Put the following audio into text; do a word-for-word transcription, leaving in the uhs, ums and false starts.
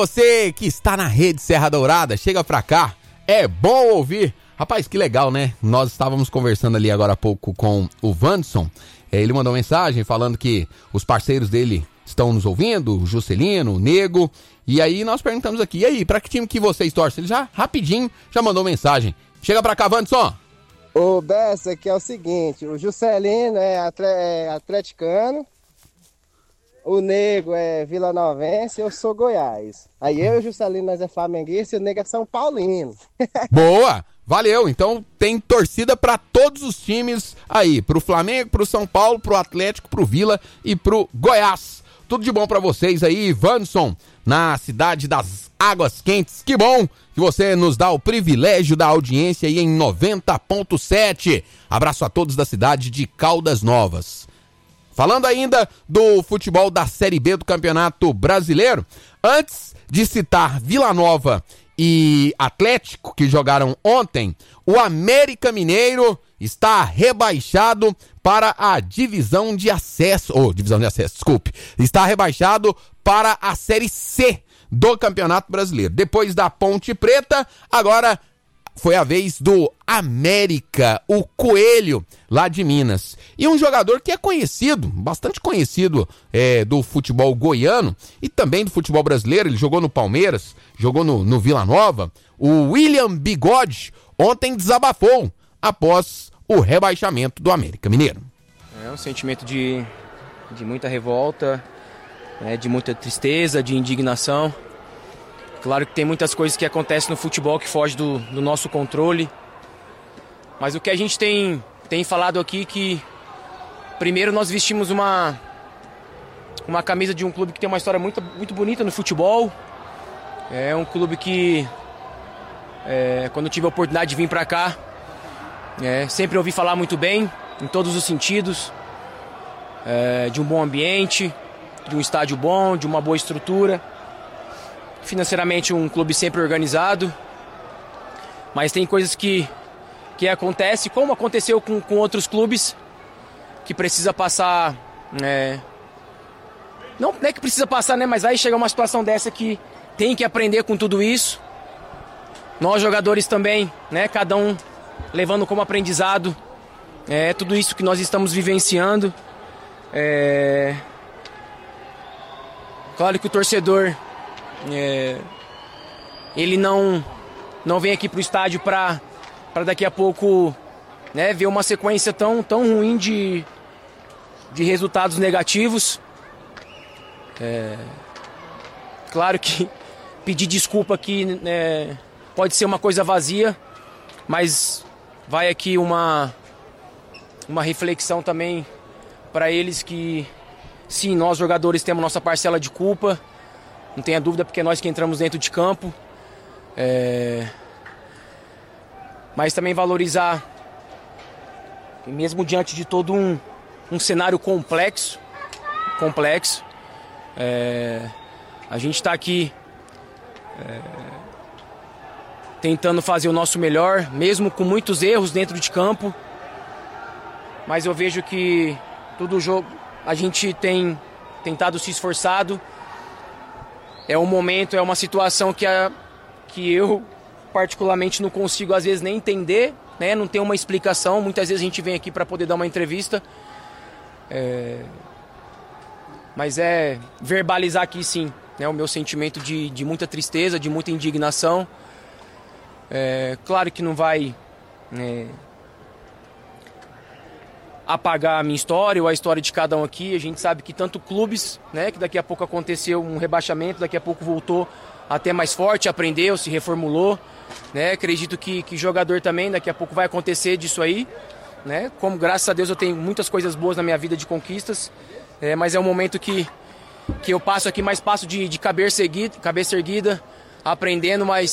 Você que está na rede Serra Dourada, chega pra cá, é bom ouvir. Rapaz, que legal, né? Nós estávamos conversando ali agora há pouco com o Wanderson. Ele mandou mensagem falando que os parceiros dele estão nos ouvindo, o Juscelino, o Nego. E aí nós perguntamos aqui, e aí, pra que time que vocês torcem? Ele já, rapidinho, já mandou mensagem. Chega pra cá, Wanderson. Ô, Bessa, aqui é o seguinte, o Juscelino é, atle- é atleticano, o Nego é vilanovense e eu sou Goiás. Aí eu e o Juscelino, nós é flamenguista e o Nego é São Paulino. Boa, valeu. Então tem torcida pra todos os times aí, pro Flamengo, pro São Paulo, pro Atlético, pro Vila e pro Goiás. Tudo de bom pra vocês aí, Wanderson, na cidade das Águas Quentes. Que bom que você nos dá o privilégio da audiência aí em noventa ponto sete. Abraço a todos da cidade de Caldas Novas. Falando ainda do futebol da Série B do Campeonato Brasileiro, antes de citar Vila Nova e Atlético, que jogaram ontem, o América Mineiro está rebaixado para a divisão de acesso, ou oh, divisão de acesso, desculpe, está rebaixado para a Série C do Campeonato Brasileiro. Depois da Ponte Preta, agora foi a vez do América, o Coelho, lá de Minas. E um jogador que é conhecido, bastante conhecido é, do futebol goiano e também do futebol brasileiro. Ele jogou no Palmeiras, jogou no, no Vila Nova. O William Bigode ontem desabafou após o rebaixamento do América Mineiro. É um sentimento de, de muita revolta, né, de muita tristeza, de indignação. Claro que tem muitas coisas que acontecem no futebol que fogem do, do nosso controle. Mas o que a gente tem, tem falado aqui é que primeiro nós vestimos uma, uma camisa de um clube que tem uma história muito, muito bonita no futebol. É um clube que, é, quando eu tive a oportunidade de vir para cá, é, sempre ouvi falar muito bem, em todos os sentidos. É, de um bom ambiente, de um estádio bom, de uma boa estrutura. Financeiramente um clube sempre organizado, mas tem coisas que, que acontecem, como aconteceu com, com outros clubes, que precisa passar, é, não, não é que precisa passar, né, mas vai chegar uma situação dessa que tem que aprender com tudo isso. Nós jogadores também, né, cada um levando como aprendizado é, tudo isso que nós estamos vivenciando. É, claro que o torcedor É, ele não, não vem aqui para o estádio para daqui a pouco, né, ver uma sequência tão, tão ruim de, de resultados negativos. É, claro que pedir desculpa aqui, né, pode ser uma coisa vazia, mas vai aqui uma, uma reflexão também para eles que, sim, nós jogadores temos nossa parcela de culpa. Não tenha dúvida, porque é nós que entramos dentro de campo. É... Mas também valorizar, mesmo diante de todo um, um cenário complexo, complexo, é... a gente está aqui é... tentando fazer o nosso melhor, mesmo com muitos erros dentro de campo. Mas eu vejo que todo jogo a gente tem tentado se esforçado. É um momento, é uma situação que, a, que eu particularmente não consigo às vezes nem entender, né? Não tem uma explicação. Muitas vezes a gente vem aqui para poder dar uma entrevista. É... Mas é verbalizar aqui sim, né? O meu sentimento de, de muita tristeza, de muita indignação. É... Claro que não vai é... apagar a minha história ou a história de cada um aqui. A gente sabe que tanto clubes, né, que daqui a pouco aconteceu um rebaixamento, daqui a pouco voltou até mais forte, aprendeu, se reformulou, né? Acredito que, que jogador também, daqui a pouco vai acontecer disso aí, né? Como graças a Deus eu tenho muitas coisas boas na minha vida de conquistas, é, mas é um momento que, que eu passo aqui, mais passo de, de cabeça erguida, cabeça erguida, aprendendo, mas